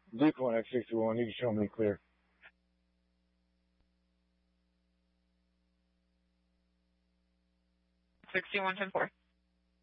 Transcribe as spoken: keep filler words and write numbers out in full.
Deep one at sixty-one. You can show me clear. sixty-one ten four.